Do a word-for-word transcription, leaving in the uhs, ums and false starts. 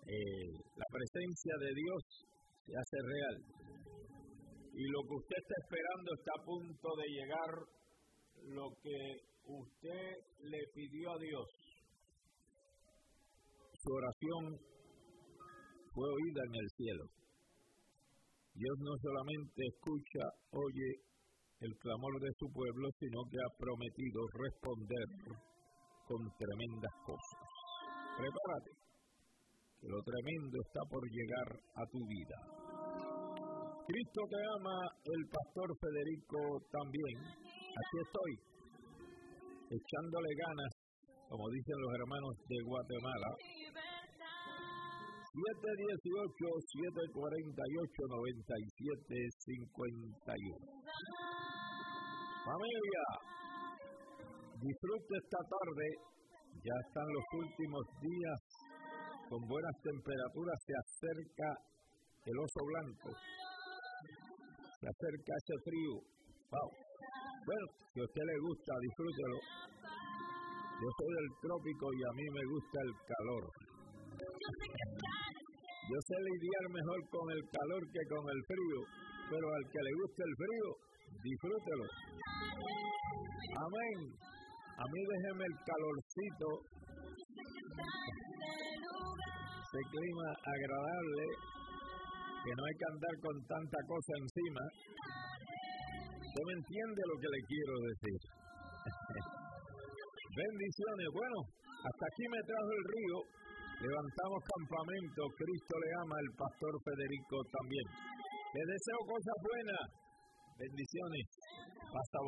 eh, la presencia de Dios se hace real. Y lo que usted está esperando está a punto de llegar, lo que usted le pidió a Dios. Su oración fue oída en el cielo. Dios no solamente escucha, oye el clamor de su pueblo, sino que ha prometido responder con tremendas cosas. Prepárate, que lo tremendo está por llegar a tu vida. Cristo te ama, el pastor Federico también. Aquí estoy, echándole ganas, como dicen los hermanos de Guatemala. siete dieciocho, siete cuarenta y ocho, noventa y siete cincuenta y uno. Familia, disfrute esta tarde. Ya están los últimos días con buenas temperaturas. Se acerca el oso blanco. Se acerca ese frío. Wow. Bueno, si a usted le gusta, disfrútelo. Yo soy del trópico y a mí me gusta el calor. Yo sé lidiar mejor con el calor que con el frío, pero al que le guste el frío, disfrútelo. Amén. A mí déjeme el calorcito, ese clima agradable, que no hay que andar con tanta cosa encima. ¿Usted me entiende lo que le quiero decir? Bendiciones. Bueno, hasta aquí me trajo el río. Levantamos campamento. Cristo le ama, el pastor Federico también. Le deseo cosas buenas. Bendiciones. Hasta